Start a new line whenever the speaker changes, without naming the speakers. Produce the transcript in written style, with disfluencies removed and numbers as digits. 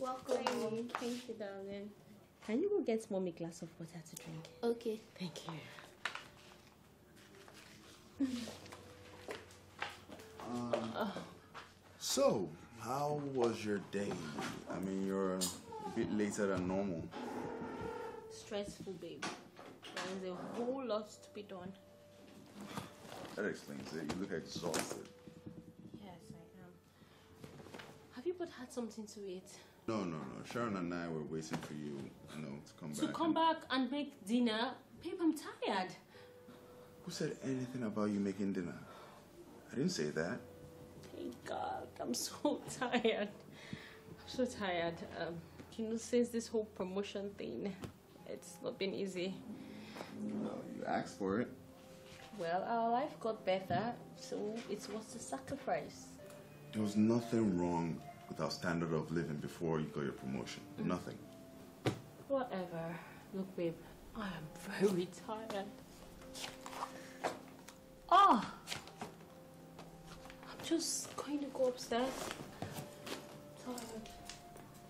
Welcome.
Mom. Thank you, darling. Can you go get mommy a glass of water to drink?
Okay.
Thank you.
So, how was your day? I mean, you're a bit later than normal.
Stressful, babe. There is a whole lot to be done.
That explains it. You look exhausted.
Yes, I am. Have you both had something to eat?
No. Sharon and I were waiting for you, to come back.
To come back and make dinner? Babe, I'm tired.
Who said anything about you making dinner? I didn't say that.
Thank God, I'm so tired. I'm so tired. Since this whole promotion thing, it's not been easy.
Well, you asked for it.
Well, our life got better, so it's worth the sacrifice.
There was nothing wrong with our standard of living before you got your promotion. Nothing.
Whatever. Look, babe, I am very tired. Oh! I'm just going to go upstairs. Tired.